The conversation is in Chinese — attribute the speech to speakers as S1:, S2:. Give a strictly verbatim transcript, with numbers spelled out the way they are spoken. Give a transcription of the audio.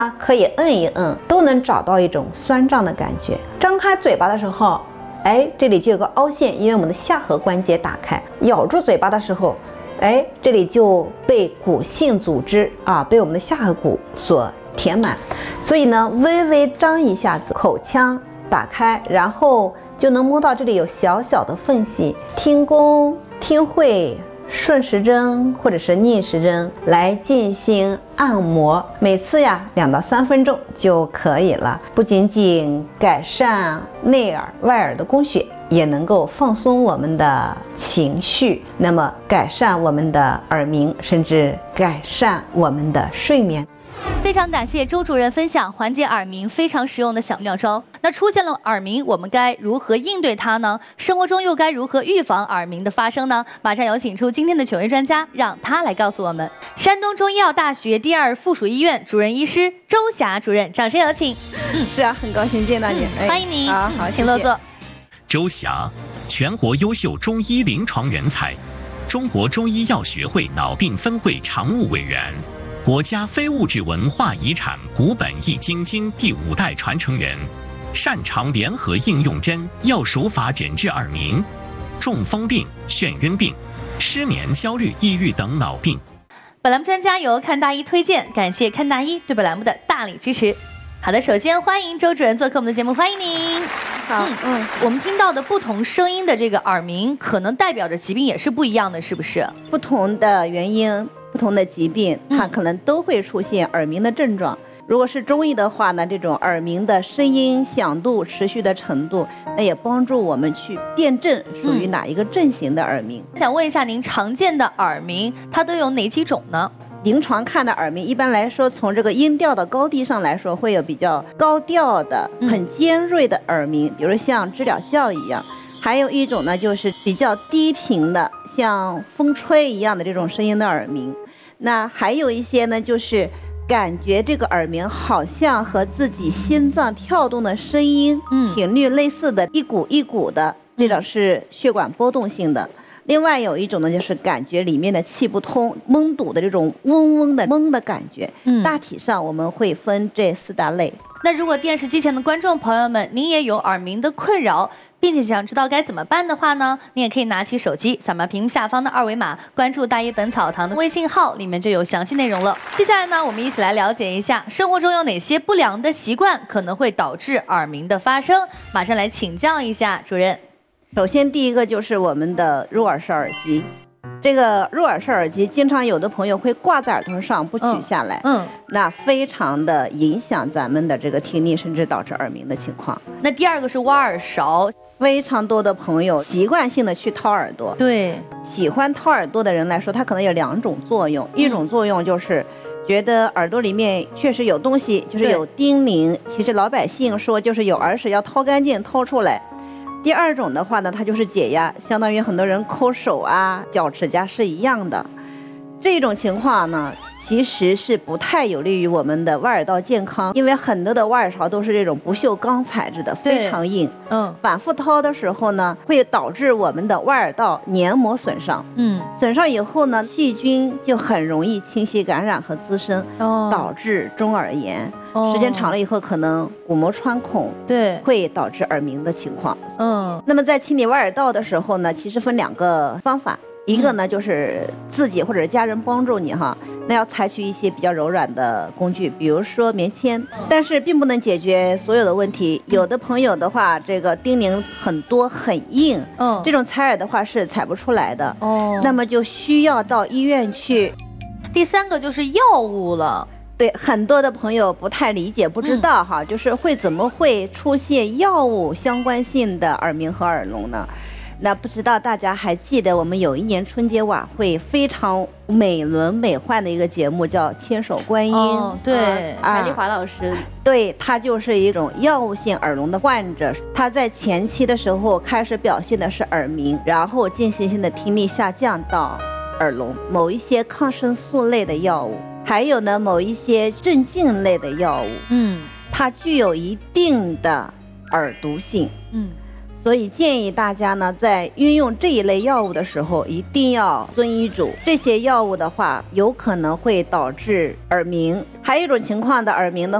S1: 可以摁一摁，都能找到一种酸胀的感觉。张开嘴巴的时候，哎，这里就有个凹陷，因为我们的下颌关节打开。咬住嘴巴的时候，哎，这里就被骨性组织啊，被我们的下颌骨所填满。所以呢，微微张一下口腔打开，然后就能摸到这里有小小的缝隙。听功听会顺时针或者是逆时针来进行按摩，每次呀两到三分钟就可以了。不仅仅改善内耳外耳的供血，也能够放松我们的情绪，那么改善我们的耳鸣，甚至改善我们的睡眠。
S2: 非常感谢周主任分享缓解耳鸣非常实用的小妙招。那出现了耳鸣，我们该如何应对它呢？生活中又该如何预防耳鸣的发生呢？马上有请出今天的权威专家，让他来告诉我们。山东中医药大学第二附属医院主任医师周霞主任，掌声有请。
S1: 嗯，是啊，很高兴见到你，
S2: 嗯、欢迎您。
S1: 好好，
S2: 请落座。
S3: 周霞，全国优秀中医临床人才，中国中医药学会脑病分会常务委员。国家非物质文化遗产古本易筋经第五代传承人，擅长联合应用针药手法诊治耳鸣、中风病、眩晕病、失眠、焦虑、抑郁等脑病。
S2: 本栏目专家由看大医推荐，感谢看大医对本栏目的大力支持。好的，首先欢迎周主任做客我们的节目，欢迎您。
S1: 好，嗯，
S2: 嗯，我们听到的不同声音的这个耳鸣，可能代表着疾病也是不一样的，是不是？
S1: 不同的原因。不同的疾病，它可能都会出现耳鸣的症状。嗯、如果是中医的话呢，这种耳鸣的声音响度、持续的程度，那也帮助我们去辨证属于哪一个症型的耳鸣。
S2: 嗯、想问一下，您常见的耳鸣它都有哪几种呢？
S1: 临床看的耳鸣，一般来说，从这个音调的高低上来说，会有比较高调的、很尖锐的耳鸣，嗯、比如像知了叫一样。还有一种呢，就是比较低频的，像风吹一样的这种声音的耳鸣。那还有一些呢，就是感觉这个耳鸣好像和自己心脏跳动的声音、嗯、频率类似的，一股一股的，这种是血管波动性的。另外有一种呢，就是感觉里面的气不通、蒙堵的这种嗡嗡的嗡的感觉。嗯，大体上我们会分这四大类。
S2: 那如果电视机前的观众朋友们，您也有耳鸣的困扰，并且想知道该怎么办的话呢，你也可以拿起手机，扫描屏幕下方的二维码，关注大医本草堂的微信号，里面就有详细内容了。接下来呢，我们一起来了解一下生活中有哪些不良的习惯可能会导致耳鸣的发生。马上来请教一下主任。
S1: 首先第一个就是我们的入耳式耳机。这个入耳式耳机，经常有的朋友会挂在耳朵上不取下来，嗯，嗯那非常的影响咱们的这个听力，甚至导致耳鸣的情况。
S2: 那第二个是挖耳勺，
S1: 非常多的朋友习惯性的去掏耳朵，
S2: 对，
S1: 喜欢掏耳朵的人来说，它可能有两种作用，嗯、一种作用就是觉得耳朵里面确实有东西，就是有叮咛，其实老百姓说就是有耳屎要掏干净掏出来。第二种的话呢，它就是解压，相当于很多人抠手啊、脚指甲是一样的。这种情况呢，其实是不太有利于我们的外耳道健康，因为很多的挖耳勺都是这种不锈钢材质的，非常硬。嗯，反复掏的时候呢，会导致我们的外耳道黏膜损伤。嗯，损伤以后呢，细菌就很容易侵袭感染和滋生，哦、导致中耳炎。时间长了以后，可能鼓膜穿孔，对，会导致耳鸣的情况。嗯，那么在清理外耳道的时候呢，其实分两个方法，一个呢就是自己或者家人帮助你哈，那要采取一些比较柔软的工具，比如说棉签，但是并不能解决所有的问题。有的朋友的话，这个叮咛很多很硬，嗯，这种采耳的话是采不出来的哦，那么就需要到医院去。
S2: 第三个就是药物了。
S1: 对，很多的朋友不太理解，不知道哈，嗯、就是会怎么会出现药物相关性的耳鸣和耳聋呢？那不知道大家还记得我们有一年春节晚会非常美轮美奂的一个节目叫《千手观音》，
S2: 哦、对，海丽华老师，
S1: 对，他就是一种药物性耳聋的患者，他在前期的时候开始表现的是耳鸣，然后间歇性的听力下降到耳聋，某一些抗生素类的药物。还有呢，某一些镇静类的药物，嗯，它具有一定的耳毒性，嗯， 所以建议大家呢，在运用这一类药物的时候，一定要遵医嘱。这些药物的话，有可能会导致耳鸣。还有一种情况的耳鸣的